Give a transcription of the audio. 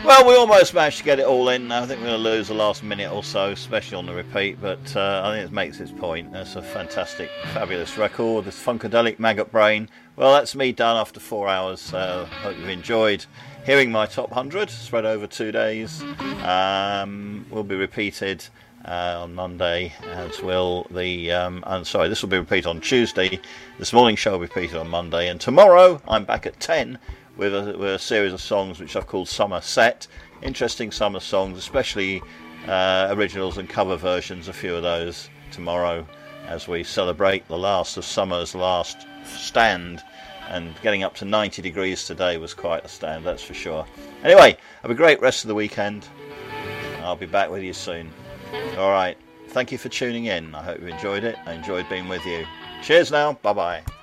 Well, we almost managed to get it all in. I think we're going to lose the last minute or so, especially on the repeat, but I think it makes its point. That's a fantastic, fabulous record. This Funkadelic Maggot Brain. Well, that's me done after 4 hours. Hope you've enjoyed hearing my top 100 spread over 2 days. Will be repeated on Monday, as will the this will be repeated on Tuesday. This morning's show will be repeated on Monday, and tomorrow I'm back at 10 with a series of songs which I've called Summer Set. Interesting summer songs, especially originals and cover versions, a few of those tomorrow as we celebrate the last of summer's last stand. And getting up to 90 degrees today was quite a stand, that's for sure. Anyway, have a great rest of the weekend. I'll be back with you soon. Alright, thank you for tuning in. I hope you enjoyed it. I enjoyed being with you. Cheers now, bye bye.